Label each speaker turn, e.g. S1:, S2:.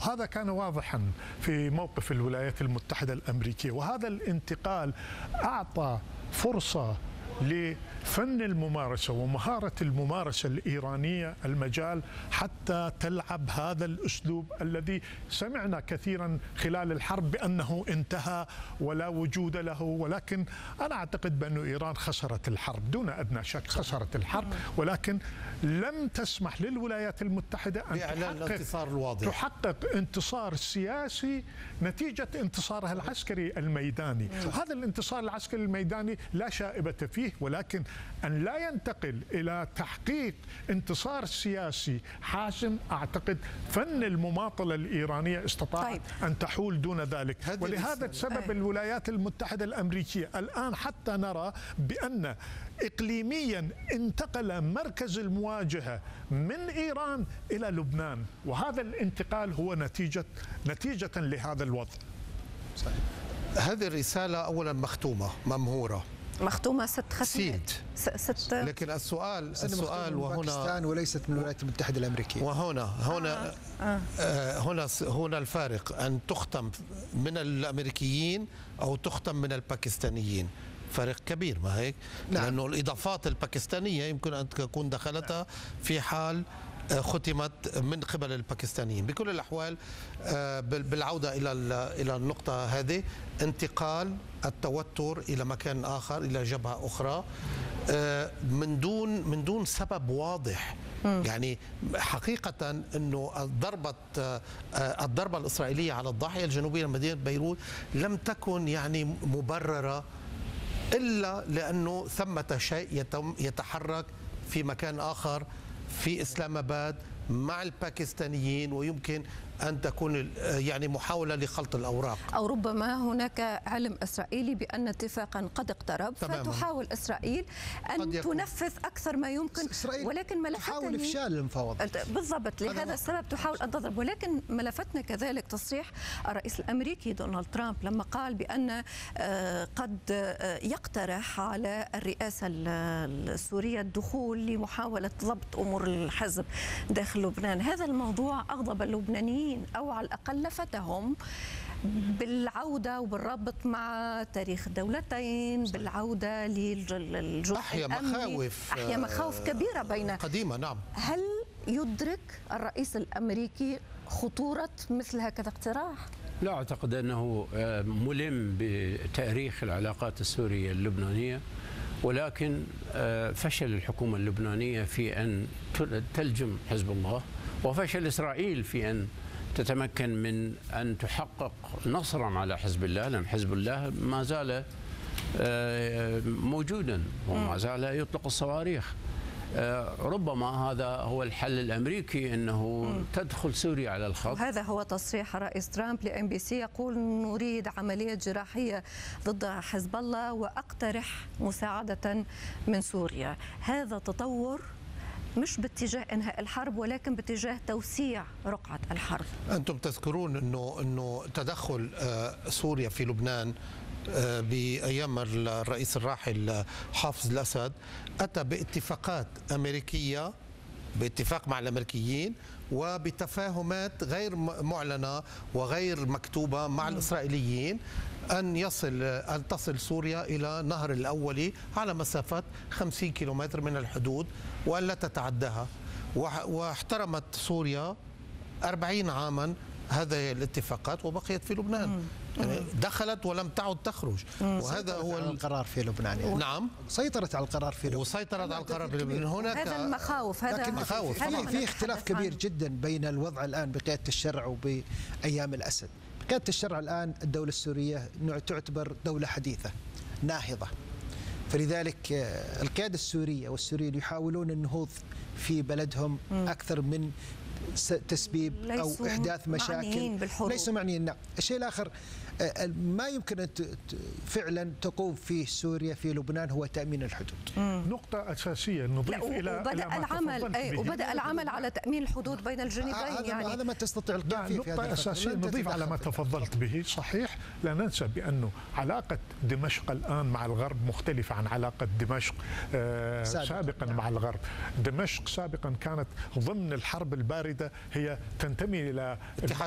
S1: وهذا كان واضحا في موقف الولايات المتحدة الأمريكية، وهذا الانتقال أعطى فرصة لفن الممارسة ومهارة الممارسة الإيرانية المجال حتى تلعب هذا الأسلوب الذي سمعنا كثيرا خلال الحرب بأنه انتهى ولا وجود له، ولكن أنا أعتقد بأن إيران خسرت الحرب دون أدنى شك، خسرت الحرب، ولكن لم تسمح للولايات المتحدة أن تحقق انتصار سياسي نتيجة انتصارها العسكري الميداني. هذا الانتصار العسكري الميداني لا شائبة فيه، ولكن أن لا ينتقل إلى تحقيق انتصار سياسي حاسم، أعتقد فن المماطلة الإيرانية استطاعت أن تحول دون ذلك. ولهذا السبب الولايات المتحدة الأمريكية الآن حتى نرى بأن إقليميا انتقل مركز المواجهة من إيران إلى لبنان، وهذا الانتقال هو نتيجة لهذا الوضع.
S2: صحيح. هذه الرسالة أولا مختومة ممهورة
S3: 6 ختمات.
S2: لكن السؤال وهنا
S4: باكستان وليست من الولايات المتحدة الأمريكية.
S2: هنا الفارق أن تختم من الأمريكيين أو تختم من الباكستانيين، فرق كبير ما هيك؟ نعم. لأنه الإضافات الباكستانية يمكن أن تكون دخلتها في حال ختمت من قبل الباكستانيين. بكل الأحوال بالعودة إلى النقطة هذه، انتقال التوتر إلى مكان آخر، إلى جبهة أخرى من دون سبب واضح. يعني حقيقة أنه الضربة الإسرائيلية على الضاحية الجنوبية لمدينة بيروت لم تكن يعني مبررة إلا لأنه ثمة شيء يتحرك في مكان آخر في إسلام آباد مع الباكستانيين، ويمكن أن تكون يعني محاولة لخلط الأوراق،
S3: أو ربما هناك علم إسرائيلي بأن اتفاقا قد اقترب فتحاول إسرائيل أن تنفذ أكثر ما يمكن، ولكن ملفتنا
S4: تحاول إفشال المفاوضات
S3: بالضبط. لهذا السبب تحاول أن تضرب، ولكن ملفتنا كذلك تصريح الرئيس الأمريكي دونالد ترامب لما قال بأن قد يقترح على الرئاسة السورية الدخول لمحاولة ضبط أمور الحزب داخل لبنان. هذا الموضوع أغضب اللبنانيين، أو على الأقل لفتهم بالعودة وبالربط مع تاريخ الدولتين، بالعودة للجزء الأمني. أحيا مخاوف كبيرة بين
S2: قديمة. نعم.
S3: هل يدرك الرئيس الأمريكي خطورة مثل هكذا اقتراح؟
S5: لا أعتقد أنه ملم بتاريخ العلاقات السورية اللبنانية، ولكن فشل الحكومة اللبنانية في أن تلجم حزب الله، وفشل إسرائيل في أن تتمكن من أن تحقق نصرا على حزب الله، لأن حزب الله ما زال موجودا وما زال يطلق الصواريخ. ربما هذا هو الحل الأمريكي، أنه تدخل سوريا على الخط.
S3: وهذا هو تصريح الرئيس ترامب لMBC، يقول نريد عملية جراحية ضد حزب الله وأقترح مساعدة من سوريا. هذا تطور مش باتجاه إنهاء الحرب، ولكن باتجاه توسيع رقعة الحرب.
S2: أنتم تذكرون أنه تدخل سوريا في لبنان بأيام الرئيس الراحل حافظ الأسد أتى باتفاقات أمريكية، باتفاق مع الأمريكيين وبتفاهمات غير معلنة وغير مكتوبة مع الإسرائيليين أن تصل سوريا إلى نهر الأولي على مسافة 50 كيلومتر من الحدود وأن لا تتعداها. واحترمت سوريا 40 عاما هذه الاتفاقات وبقيت في لبنان. يعني دخلت ولم تعد تخرج، وهذا هو
S4: القرار في لبنان. يعني.
S2: نعم،
S4: سيطرت على القرار في لبنان.
S2: وسيطرت على القرار في لبنان. هناك
S3: هذا المخاوف، هذا
S4: مخاوف. في اختلاف كبير جدا بين الوضع الآن بقيادة الشرع وبأيام الأسد. بقيادة الشرع الآن الدولة السورية تعتبر دولة حديثة ناهضة، فلذلك القيادة السورية والسوريين يحاولون النهوض في بلدهم أكثر من تسبيب أو إحداث مشاكل. ليسوا معنيين. نعم. الشيء الآخر ما يمكن أن فعلا تقوم فيه سوريا في لبنان هو تأمين الحدود.
S1: نقطة أساسية نضيف إلى
S3: وبدأ العمل على تأمين الحدود بين الجانبين.
S4: يعني هذا ما تستطيع القيام فيه.
S1: نقطة أساسية نضيف على ما تفضلت به. صحيح، لا ننسى بأنه علاقة دمشق الآن مع الغرب مختلفة عن علاقة دمشق سابقا مع الغرب. دمشق سابقا كانت ضمن الحرب الباردة هي تنتمي إلى